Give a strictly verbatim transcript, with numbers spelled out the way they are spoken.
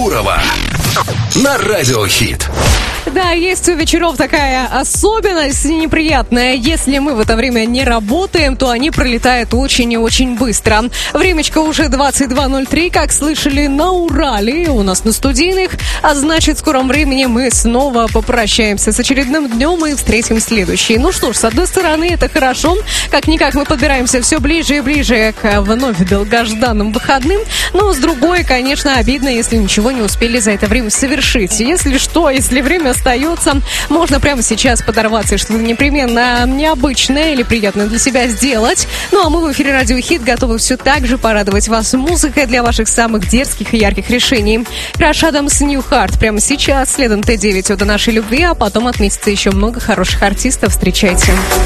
Гурова на Радиохит. Да, есть у вечеров такая особенность неприятная. Если мы в это время не работаем, то они пролетают очень и очень быстро. Времечко уже двадцать два ноль три, как слышали, на Урале, у нас на студийных. А значит, в скором времени мы снова попрощаемся с очередным днем и встретим следующий. Ну что ж, с одной стороны, это хорошо. Как-никак мы подбираемся все ближе и ближе к вновь долгожданным выходным. Но с другой, конечно, обидно, если ничего не успели за это время совершить. Если что, если время остается, можно прямо сейчас подорваться и что-то непременно необычное или приятное для себя сделать. Ну а мы в эфире Радио Хит готовы все так же порадовать вас музыкой для ваших самых дерзких и ярких решений. Краш Адамс, New Heart прямо сейчас, следом Т девять «Ода нашей любви», а потом отметится еще много хороших артистов. Встречайте.